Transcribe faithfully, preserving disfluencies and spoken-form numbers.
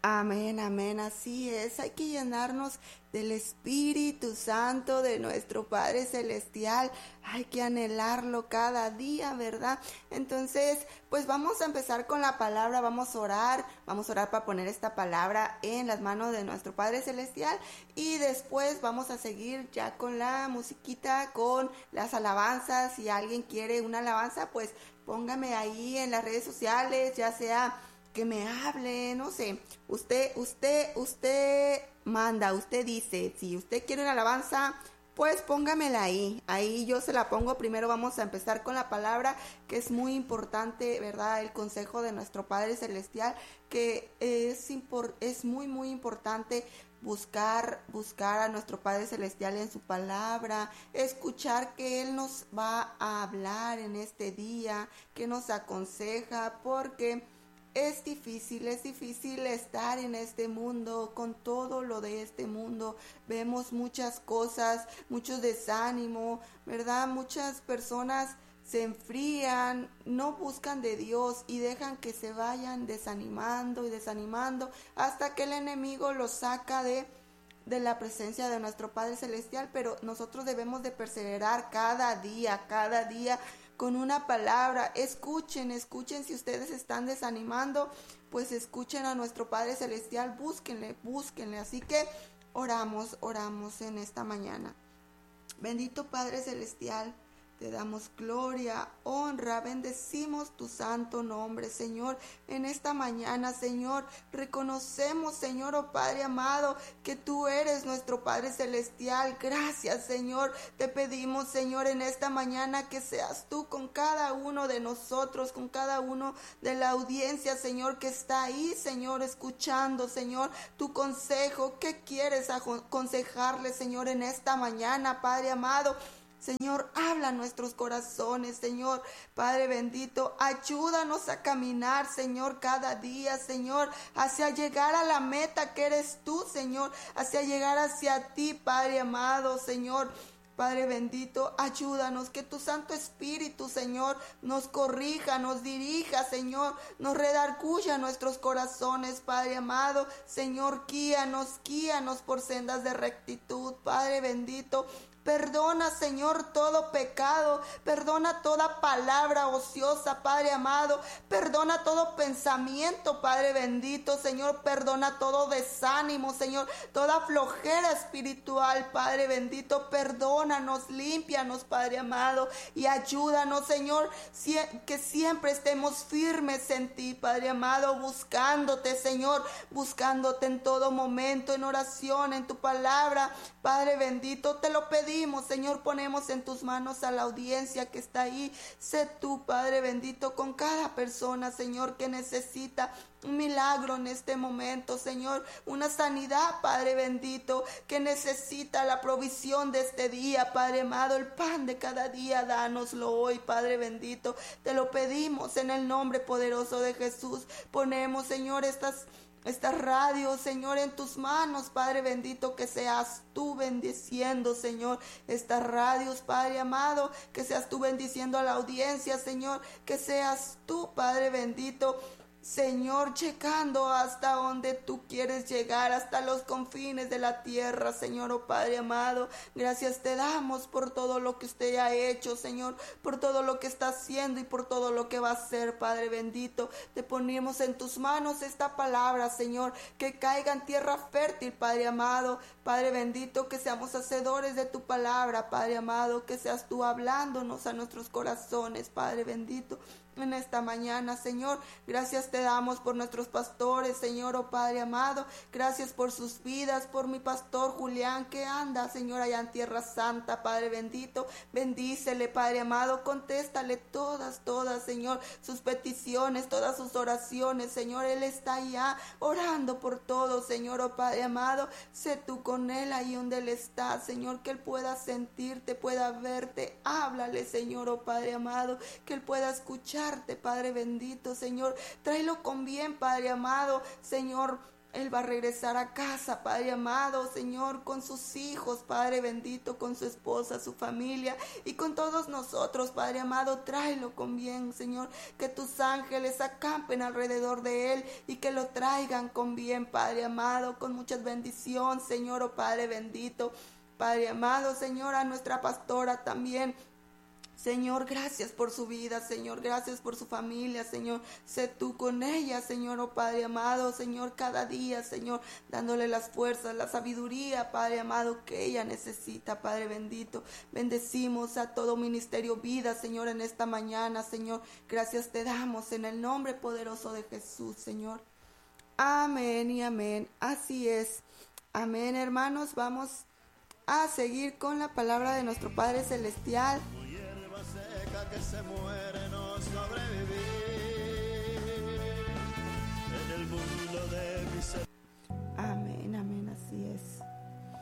Amén, amén, así es. Hay que llenarnos del Espíritu Santo de nuestro Padre Celestial. Hay que anhelarlo cada día, ¿verdad? Entonces, pues vamos a empezar con la palabra, vamos a orar, vamos a orar para poner esta palabra en las manos de nuestro Padre Celestial y después vamos a seguir ya con la musiquita, con las alabanzas. Si alguien quiere una alabanza, pues póngame ahí en las redes sociales, ya sea que me hable, no sé, usted, usted, usted manda, usted dice, si usted quiere una alabanza, pues póngamela ahí, ahí yo se la pongo. Primero vamos a empezar con la palabra, que es muy importante, ¿verdad? El consejo de nuestro Padre Celestial, que es, impor- es muy, muy importante buscar, buscar a nuestro Padre Celestial en su palabra, escuchar que Él nos va a hablar en este día, que nos aconseja, porque es difícil, es difícil estar en este mundo, con todo lo de este mundo. Vemos muchas cosas, mucho desánimo, ¿verdad? Muchas personas se enfrían, no buscan de Dios y dejan que se vayan desanimando y desanimando hasta que el enemigo los saca de de la presencia de nuestro Padre Celestial. Pero nosotros debemos de perseverar cada día, cada día con una palabra. Escuchen, escuchen, si ustedes están desanimando, pues escuchen a nuestro Padre Celestial, búsquenle, búsquenle. Así que oramos, oramos en esta mañana. Bendito Padre Celestial, te damos gloria, honra, bendecimos tu santo nombre, Señor. En esta mañana, Señor, reconocemos, Señor, oh Padre amado, que tú eres nuestro Padre Celestial. Gracias, Señor. Te pedimos, Señor, en esta mañana que seas tú con cada uno de nosotros, con cada uno de la audiencia, Señor, que está ahí, Señor, escuchando, Señor, tu consejo. ¿Qué quieres aconsejarle, Señor, en esta mañana, Padre amado? Señor, habla a nuestros corazones, Señor, Padre bendito, ayúdanos a caminar, Señor, cada día, Señor, hacia llegar a la meta que eres tú, Señor, hacia llegar hacia ti, Padre amado, Señor. Padre bendito, ayúdanos, que tu Santo Espíritu, Señor, nos corrija, nos dirija, Señor, nos redarguya nuestros corazones, Padre amado. Señor, guíanos, guíanos por sendas de rectitud, Padre bendito. Perdona, Señor, todo pecado, perdona toda palabra ociosa, Padre amado, perdona todo pensamiento, Padre bendito, Señor, perdona todo desánimo, Señor, toda flojera espiritual, Padre bendito, perdónanos, límpianos, Padre amado, y ayúdanos, Señor, que siempre estemos firmes en ti, Padre amado, buscándote, Señor, buscándote en todo momento, en oración, en tu palabra, Padre bendito, te lo pedimos. Señor, ponemos en tus manos a la audiencia que está ahí. Sé tú, Padre bendito, con cada persona, Señor, que necesita un milagro en este momento, Señor, una sanidad, Padre bendito, que necesita la provisión de este día, Padre amado, el pan de cada día, dánoslo hoy, Padre bendito, te lo pedimos en el nombre poderoso de Jesús. Ponemos, Señor, estas Esta radio, Señor, en tus manos, Padre bendito, que seas tú bendiciendo, Señor, estas radios, Padre amado, que seas tú bendiciendo a la audiencia, Señor, que seas tú, Padre bendito, Señor, llegando hasta donde tú quieres llegar, hasta los confines de la tierra, Señor, oh Padre amado. Gracias te damos por todo lo que usted ha hecho, Señor, por todo lo que está haciendo y por todo lo que va a hacer, Padre bendito. Te ponemos en tus manos esta palabra, Señor, que caiga en tierra fértil, Padre amado. Padre bendito, que seamos hacedores de tu palabra, Padre amado, que seas tú hablándonos a nuestros corazones, Padre bendito. En esta mañana, Señor, gracias te damos por nuestros pastores, Señor, oh Padre amado, gracias por sus vidas, por mi pastor Julián que anda, Señor, allá en Tierra Santa, Padre bendito, bendícele, Padre amado, contéstale todas, todas, Señor, sus peticiones, todas sus oraciones, Señor, él está allá orando por todo, Señor, oh Padre amado, sé tú con él ahí donde él está, Señor, que él pueda sentirte, pueda verte, háblale, Señor, oh Padre amado, que él pueda escuchar, Padre bendito, Señor, tráelo con bien, Padre amado, Señor, Él va a regresar a casa, Padre amado, Señor, con sus hijos, Padre bendito, con su esposa, su familia y con todos nosotros, Padre amado. Tráelo con bien, Señor, que tus ángeles acampen alrededor de Él y que lo traigan con bien, Padre amado, con mucha bendición, Señor, oh Padre bendito. Padre amado, Señor, a nuestra pastora también. Señor, gracias por su vida, Señor, gracias por su familia, Señor, sé tú con ella, Señor, oh Padre amado, Señor, cada día, Señor, dándole las fuerzas, la sabiduría, Padre amado, que ella necesita, Padre bendito. Bendecimos a todo Ministerio Vida, Señor, en esta mañana, Señor, gracias te damos en el nombre poderoso de Jesús, Señor. Amén y amén, así es, amén, hermanos. Vamos a seguir con la palabra de nuestro Padre Celestial. Seca que se muere no sobrevivir en el mundo de mis... Amén, amén, así es.